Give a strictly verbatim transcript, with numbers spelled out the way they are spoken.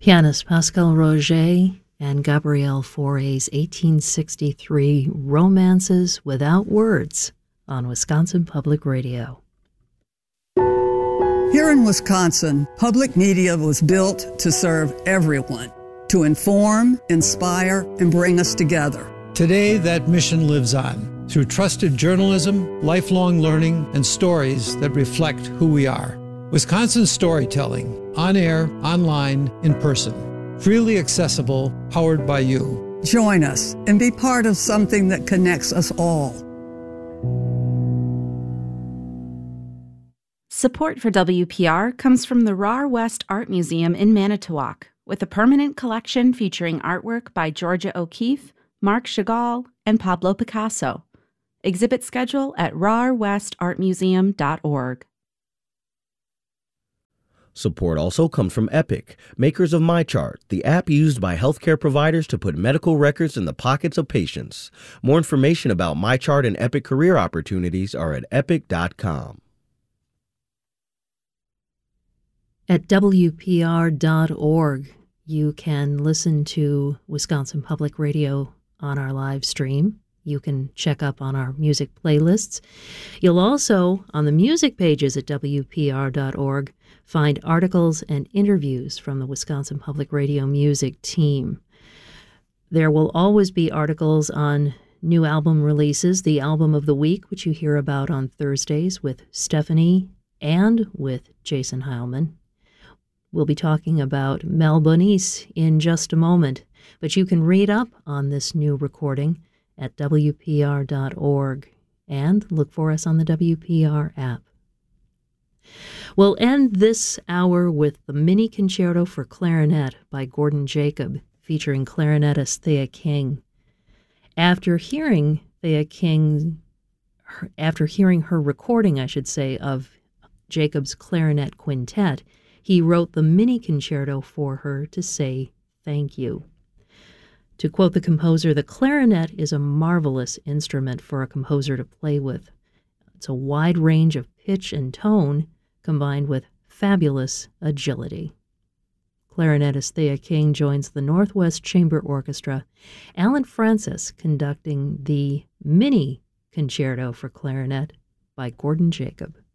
Pianist Pascal Roger and Gabrielle Fauré's eighteen sixty-three Romances Without Words on Wisconsin Public Radio. Here in Wisconsin, public media was built to serve everyone, to inform, inspire, and bring us together. Today, that mission lives on through trusted journalism, lifelong learning, and stories that reflect who we are. Wisconsin storytelling, on air, online, in person. Freely accessible, powered by you. Join us and be part of something that connects us all. Support for W P R comes from the Rahr West Art Museum in Manitowoc, with a permanent collection featuring artwork by Georgia O'Keeffe, Marc Chagall, and Pablo Picasso. Exhibit schedule at rahr west art museum dot org. Support also comes from Epic, makers of MyChart, the app used by healthcare providers to put medical records in the pockets of patients. More information about MyChart and Epic career opportunities are at epic dot com. At W P R dot org, you can listen to Wisconsin Public Radio on our live stream. You can check up on our music playlists. You'll also, on the music pages at W P R dot org, find articles and interviews from the Wisconsin Public Radio music team. There will always be articles on new album releases, the album of the week, which you hear about on Thursdays with Stephanie and with Jason Heilman. We'll be talking about Mel Bonis in just a moment, but you can read up on this new recording at W P R dot org and look for us on the W P R app. We'll end this hour with the Mini Concerto for Clarinet by Gordon Jacob, featuring clarinetist Thea King. After hearing Thea King, after hearing her recording, I should say, of Jacob's clarinet quintet, he wrote the mini concerto for her to say thank you. To quote the composer, the clarinet is a marvelous instrument for a composer to play with. It's a wide range of pitch and tone combined with fabulous agility. Clarinetist Thea King joins the Northwest Chamber Orchestra, Alan Francis conducting the Mini Concerto for Clarinet by Gordon Jacob.